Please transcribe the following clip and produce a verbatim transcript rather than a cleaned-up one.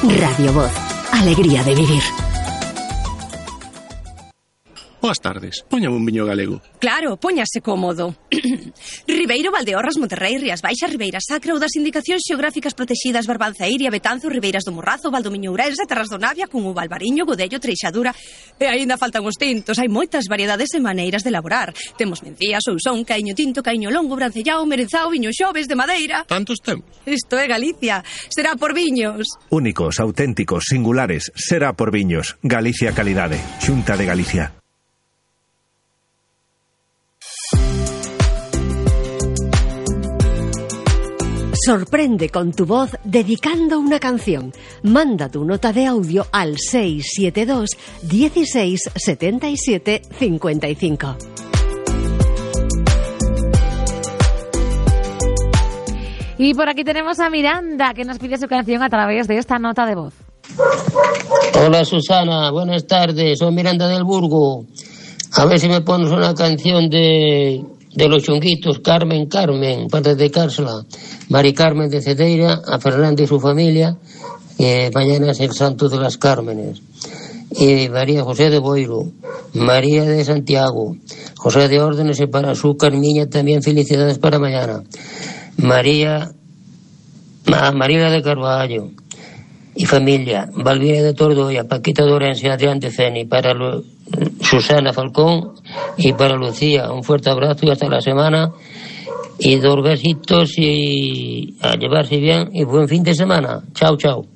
Radio Voz. Alegría de vivir. Boas tardes, póñame un viño galego. Claro, póñase cómodo. Ribeiro, Valdeorras, Monterrey, Rías Baixas, Ribeira Sacra ou das indicacións xeográficas protegidas Barbanza, Iria, Betanzo, Ribeiras do Morrazo, Valdomiño, Ourense, Terras do Navia, con uva, albariño, godello, treixadura. E aínda faltan os tintos, hai moitas variedades e maneiras de elaborar. Temos mencía, sousón, caíño tinto, caíño longo, brancellao, merenzao, viño xoves de madeira. Tantos tempos. Isto é Galicia, será por viños. Únicos, auténticos, singulares, será por viños. Galicia Calidade, Xunta de Galicia. Sorprende con tu voz dedicando una canción. Manda tu nota de audio al seis siete dos, dieciséis, setenta y siete, cincuenta y cinco. Y por aquí tenemos a Miranda, que nos pide su canción a través de esta nota de voz. Hola Susana, buenas tardes, soy Miranda del Burgo. A ver si me pones una canción de... de los Chunguitos, Carmen, Carmen, para dedicársela. Mari Carmen de Cedeira, a Fernanda y su familia, que mañana es el santo de las Cármenes. Y María José de Boiro, María de Santiago, José de Órdenes y para su Carmiña también felicidades para mañana. María, María de Carvalho y familia, Valvira de Tordoya, Paquita de Orense, Adrián de Feni, para lo, Susana Falcón y para Lucía, un fuerte abrazo y hasta la semana, y dos besitos y a llevarse bien y buen fin de semana. Chao, chao.